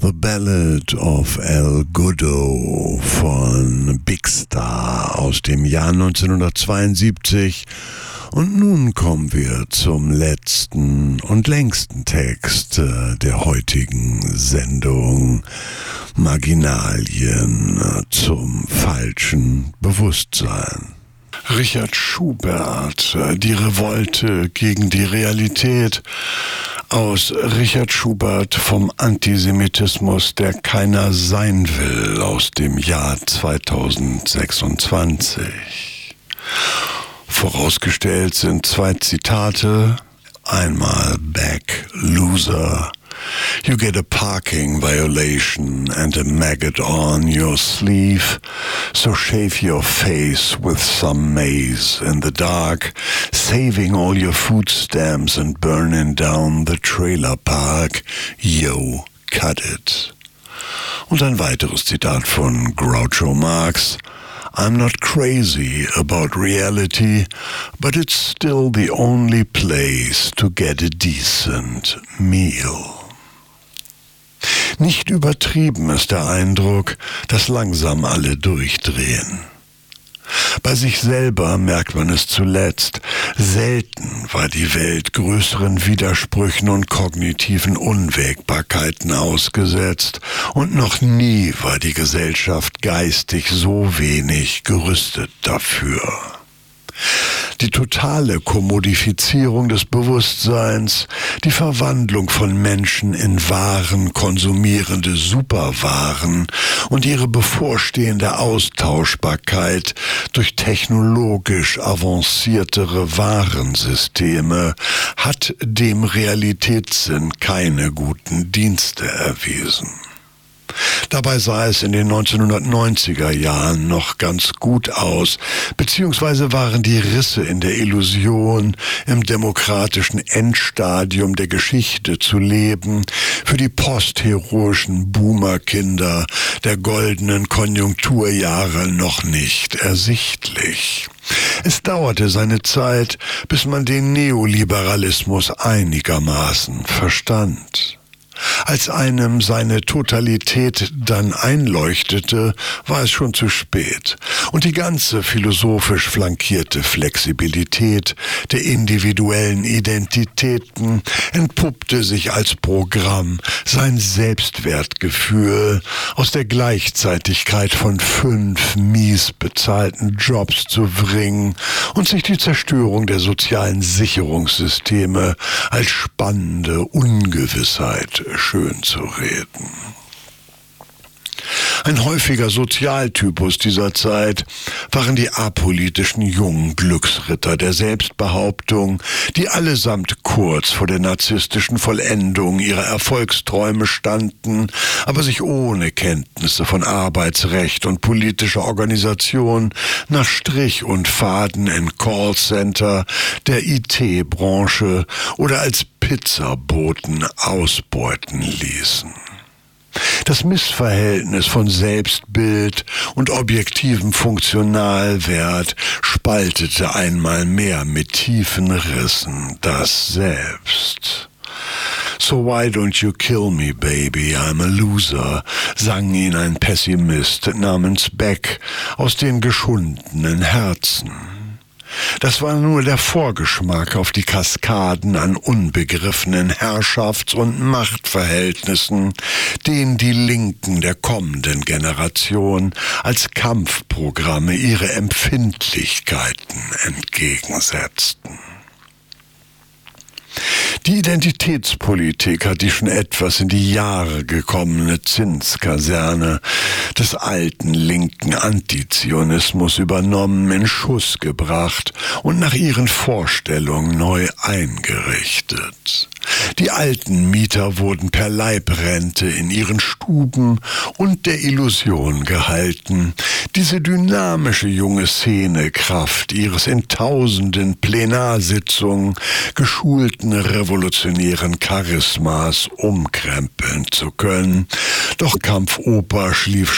The Ballad of El Goodo von Big Star aus dem Jahr 1972. Und nun kommen wir zum letzten und längsten Text der heutigen Sendung. Marginalien zum falschen Bewusstsein. Richard Schubert, die Revolte gegen die Realität. Aus Richard Schubert vom Antisemitismus, der keiner sein will, aus dem Jahr 2026. Vorausgestellt sind zwei Zitate. Einmal Back, Loser. You get a parking violation and a maggot on your sleeve, so shave your face with some maize in the dark, saving all your food stamps and burning down the trailer park. Yo, cut it. Und ein weiteres Zitat von Groucho Marx. I'm not crazy about reality, but it's still the only place to get a decent meal. Nicht übertrieben ist der Eindruck, dass langsam alle durchdrehen. Bei sich selber merkt man es zuletzt. Selten war die Welt größeren Widersprüchen und kognitiven Unwägbarkeiten ausgesetzt, und noch nie war die Gesellschaft geistig so wenig gerüstet dafür. Die totale Kommodifizierung des Bewusstseins, die Verwandlung von Menschen in Waren, konsumierende Superwaren und ihre bevorstehende Austauschbarkeit durch technologisch avanciertere Warensysteme hat dem Realitätssinn keine guten Dienste erwiesen. Dabei sah es in den 1990er Jahren noch ganz gut aus, beziehungsweise waren die Risse in der Illusion, im demokratischen Endstadium der Geschichte zu leben, für die postheroischen Boomerkinder der goldenen Konjunkturjahre noch nicht ersichtlich. Es dauerte seine Zeit, bis man den Neoliberalismus einigermaßen verstand. Als einem seine Totalität dann einleuchtete, war es schon zu spät. Und die ganze philosophisch flankierte Flexibilität der individuellen Identitäten entpuppte sich als Programm, sein Selbstwertgefühl aus der Gleichzeitigkeit von 5 mies bezahlten Jobs zu bringen und sich die Zerstörung der sozialen Sicherungssysteme als spannende Ungewissheit schön zu reden. Ein häufiger Sozialtypus dieser Zeit waren die apolitischen jungen Glücksritter der Selbstbehauptung, die allesamt kurz vor der narzisstischen Vollendung ihrer Erfolgsträume standen, aber sich ohne Kenntnisse von Arbeitsrecht und politischer Organisation nach Strich und Faden in Callcenter der IT-Branche oder als Pizzaboten ausbeuten ließen. Das Missverhältnis von Selbstbild und objektivem Funktionalwert spaltete einmal mehr mit tiefen Rissen das Selbst. So why don't you kill me, baby, I'm a loser, sang ihn ein Pessimist namens Beck aus den geschundenen Herzen. Das war nur der Vorgeschmack auf die Kaskaden an unbegriffenen Herrschafts- und Machtverhältnissen, denen die Linken der kommenden Generation als Kampfprogramme ihre Empfindlichkeiten entgegensetzten. Die Identitätspolitik hat die schon etwas in die Jahre gekommene Zinskaserne des alten linken Antizionismus übernommen, in Schuss gebracht und nach ihren Vorstellungen neu eingerichtet. Die alten Mieter wurden per Leibrente in ihren Stuben und der Illusion gehalten, diese dynamische junge Szene Kraft ihres in tausenden Plenarsitzungen geschulten revolutionären Charismas umkrempeln zu können. Doch Kampfoper schlief